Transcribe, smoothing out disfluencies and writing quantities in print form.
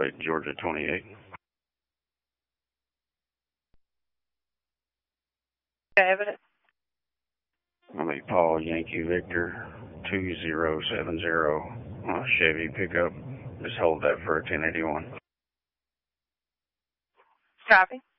plate Georgia 28. Evidence. I'll be Paul Yankee Victor 2070 Chevy pickup. Just hold that for a 1081. Copy.